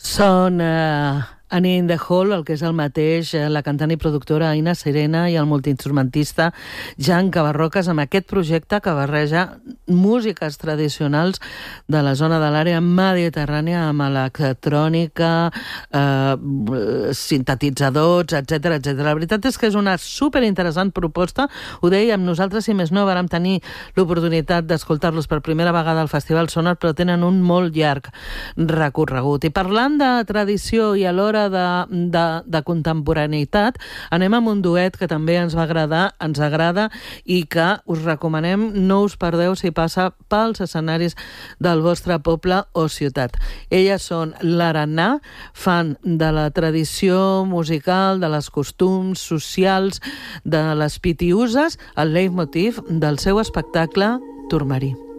Són Annie in the Hall, el que és el mateix, la cantant i productora Aina Serena i el multiinstrumentista Jan Cabarroques, amb aquest projecte que barreja músiques tradicionals de la zona de l'àrea mediterrània amb electrònica, sintetitzadors, etc etc. La veritat és que és una superinteressant proposta. Ho dèiem, nosaltres, si més no, vàrem tenir l'oportunitat d'escoltar-los per primera vegada al Festival Sonar, però tenen un molt llarg recorregut. I parlant de tradició i alhora de contemporaneïtat, anem amb un duet que també ens va agradar, ens agrada i que us recomanem, no us perdeu si passa pels escenaris del vostre poble o ciutat. Elles són l'Araná, fan de la tradició musical, de les costums socials, de les pitiuses, el leitmotiv del seu espectacle Turmarí.